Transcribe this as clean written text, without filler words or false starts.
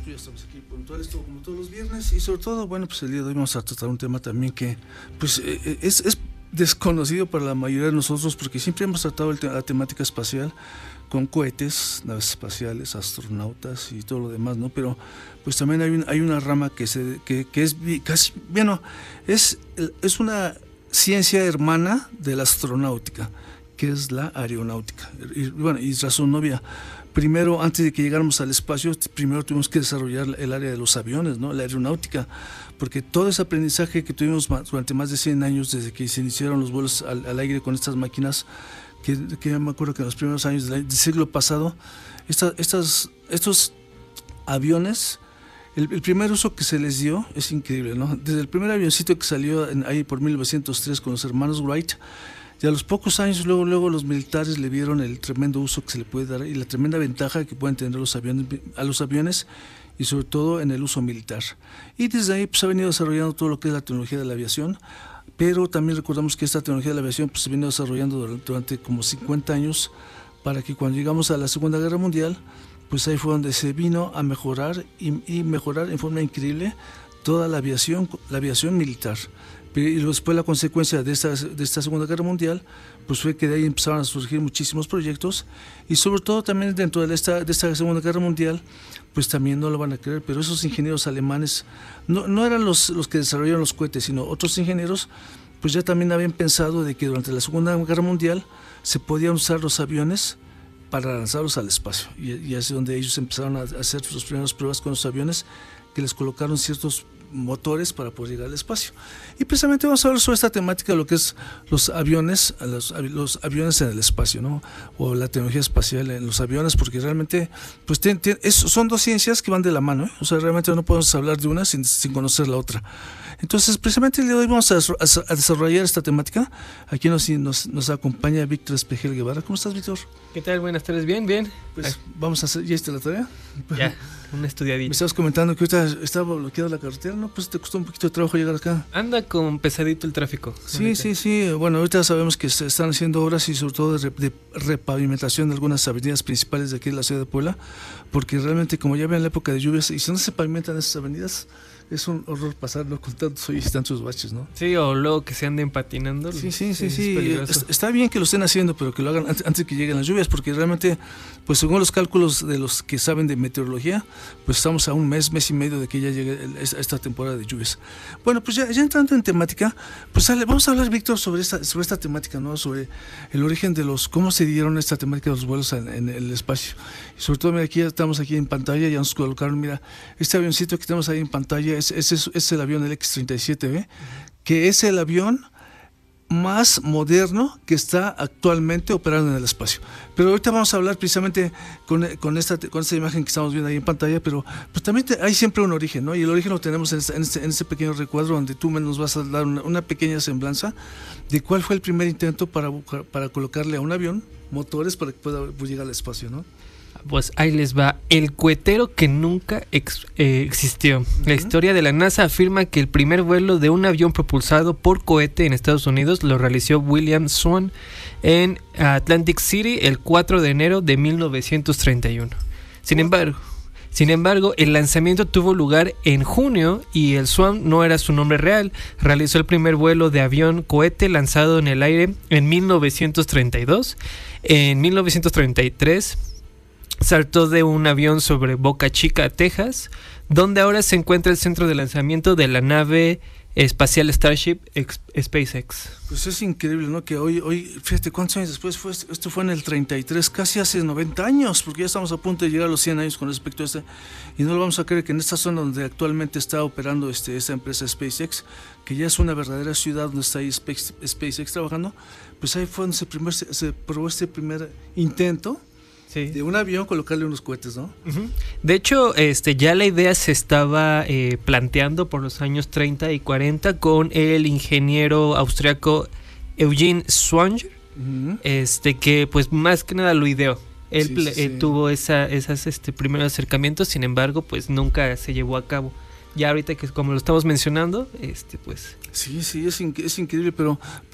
ya estamos aquí puntuales, como todos los viernes, y sobre todo, bueno, pues el día de hoy vamos a tratar un tema también que pues es desconocido para la mayoría de nosotros, porque siempre hemos tratado la temática espacial con cohetes, naves espaciales, astronautas y todo lo demás, ¿no? Pero pues también hay una rama que es casi, bueno, es una ciencia hermana de la astronáutica, que es la aeronáutica. Y bueno, y razón obvia. Primero, antes de que llegáramos al espacio, primero tuvimos que desarrollar el área de los aviones, ¿no? La aeronáutica, porque todo ese aprendizaje que tuvimos durante más de 100 años, desde que se iniciaron los vuelos al aire con estas máquinas, que yo me acuerdo que en los primeros años del siglo pasado, estos aviones, el primer uso que se les dio es increíble, ¿no? Desde el primer avioncito que salió ahí por 1903 con los hermanos Wright, y a los pocos años luego los militares le vieron el tremendo uso que se le puede dar y la tremenda ventaja que pueden tener a los aviones y sobre todo en el uso militar. Y desde ahí pues ha venido desarrollando todo lo que es la tecnología de la aviación, pero también recordamos que esta tecnología de la aviación pues se vino desarrollando durante como 50 años para que cuando llegamos a la Segunda Guerra Mundial, pues ahí fue donde se vino a mejorar y mejorar en forma increíble toda la aviación militar. Y después la consecuencia de esta Segunda Guerra Mundial pues fue que de ahí empezaron a surgir muchísimos proyectos y sobre todo también dentro de esta Segunda Guerra Mundial pues también no lo van a creer, pero esos ingenieros alemanes no eran los que desarrollaron los cohetes, sino otros ingenieros pues ya también habían pensado de que durante la Segunda Guerra Mundial se podían usar los aviones para lanzarlos al espacio y así es donde ellos empezaron a hacer sus primeras pruebas con los aviones, que les colocaron ciertos motores para poder llegar al espacio. Y precisamente vamos a hablar sobre esta temática de lo que es los aviones en el espacio, ¿no? O la tecnología espacial en los aviones, porque realmente pues son dos ciencias que van de la mano, ¿eh? O sea, realmente no podemos hablar de una sin conocer la otra. Entonces, precisamente el día de hoy vamos a desarrollar esta temática. Aquí nos acompaña Víctor Espejel Guevara. ¿Cómo estás, Víctor? ¿Qué tal? Buenas tardes. Bien. Pues vamos a hacer, ¿ya está la tarea? Ya, una estudiadita. Me estabas comentando que ahorita estaba bloqueada la carretera, ¿no? Pues te costó un poquito de trabajo llegar acá. Anda con pesadito el tráfico. Sí. Bueno, ahorita sabemos que se están haciendo obras y sobre todo de repavimentación de algunas avenidas principales de aquí de la ciudad de Puebla, porque realmente como ya ven la época de lluvias y si no se pavimentan esas avenidas, es un horror pasarlo con tantos hoyos y tantos baches, ¿no? Sí, o luego que se anden patinando. Sí. Está bien que lo estén haciendo, pero que lo hagan antes de que lleguen las lluvias, porque realmente, pues según los cálculos de los que saben de meteorología, pues estamos a un mes y medio de que ya llegue esta temporada de lluvias. Bueno, pues ya entrando en temática, pues vamos a hablar, Víctor, sobre esta temática, ¿no? Sobre el origen de cómo se dieron esta temática de los vuelos en el espacio. Y sobre todo, mira, estamos aquí en pantalla, ya nos colocaron, mira, este avioncito que tenemos ahí en pantalla, es el avión, el X-37B, que es el avión más moderno que está actualmente operando en el espacio. Pero ahorita vamos a hablar precisamente con esta imagen que estamos viendo ahí en pantalla, pero pues también hay siempre un origen, ¿no? Y el origen lo tenemos en este pequeño recuadro donde tú nos vas a dar una pequeña semblanza de cuál fue el primer intento para colocarle a un avión motores para que pueda llegar al espacio, ¿no? Pues ahí les va, el cohetero que nunca existió. La historia de la NASA afirma que el primer vuelo de un avión propulsado por cohete en Estados Unidos lo realizó William Swan en Atlantic City el 4 de enero de 1931. Sin embargo, el lanzamiento tuvo lugar en junio y el Swan no era su nombre real. Realizó el primer vuelo de avión cohete lanzado en el aire en 1932. En 1933 saltó de un avión sobre Boca Chica, Texas, donde ahora se encuentra el centro de lanzamiento de la nave espacial Starship SpaceX. Pues es increíble, ¿no? Que hoy, fíjate cuántos años después fue, esto fue en el 33, casi hace 90 años, porque ya estamos a punto de llegar a los 100 años con respecto a y no lo vamos a creer que en esta zona donde actualmente está operando esta empresa SpaceX, que ya es una verdadera ciudad donde está ahí SpaceX trabajando, pues ahí fue donde se probó este primer intento. Sí. De un avión colocarle unos cohetes, ¿no? Uh-huh. De hecho, ya la idea se estaba planteando por los años 30 y 40 con el ingeniero austriaco Eugene Swanger, uh-huh. Que pues más que nada lo ideó. Él tuvo esas primeros acercamientos, sin embargo, pues nunca se llevó a cabo. Ya ahorita que como lo estamos mencionando, pues... Sí, es increíble, pero